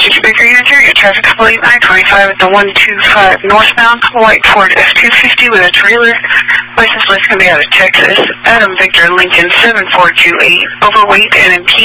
6 Baker Unit 3, a traffic light 925 at the 125 northbound, white Ford F-250 with a trailer. License plate going to be out of Texas. Adam Victor Lincoln 7428, overweight and impeded.